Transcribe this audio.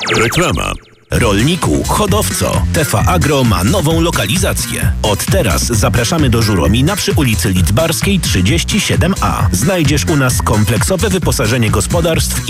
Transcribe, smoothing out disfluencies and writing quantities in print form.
Reklama. Rolniku, hodowco, TV Agro ma nową lokalizację. Od teraz zapraszamy do Żuromina przy ulicy Lidzbarskiej 37A. Znajdziesz u nas kompleksowe wyposażenie gospodarstw